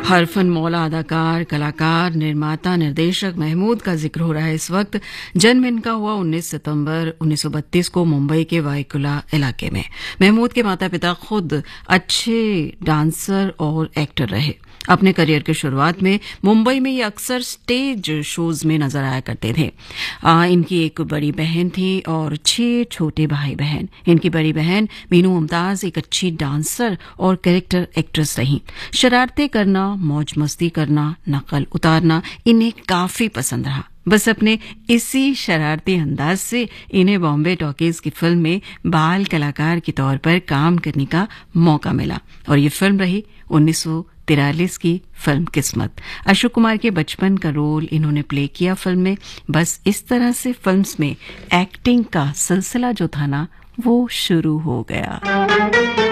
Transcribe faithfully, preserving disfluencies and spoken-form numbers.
हर fun मौला अदाकार, कलाकार, निर्माता, निर्देशक महमूद का जिक्र हो रहा है इस वक्त। जन्म इनका हुआ उन्नीस सितंबर उन्नीस सौ बत्तीस को मुंबई के वाईकुला इलाके में। महमूद के माता पिता खुद अच्छे डांसर और एक्टर रहे। अपने करियर की शुरुआत में मुंबई में ये अक्सर स्टेज शोज में नजर आया करते थे। आ, इनकी एक बड़ी बहन थी और छह छोटे भाई बहन। इनकी बड़ी बहन मीनू मुमताज एक अच्छी डांसर और कैरेक्टर एक्ट्रेस रही। शरारतें करना, मौज मस्ती करना, नकल उतारना इन्हें काफी पसंद रहा। बस अपने इसी शरारती अंदाज से इन्हें बॉम्बे टॉकीज की फिल्म में बाल कलाकार के तौर पर काम करने का मौका मिला और ये फिल्म रही उन्नीस सौ तिरालीस की फिल्म किस्मत। अशोक कुमार के बचपन का रोल इन्होंने प्ले किया फिल्म में। बस इस तरह से फिल्म्स में एक्टिंग का सिलसिला जो था ना वो शुरू हो गया।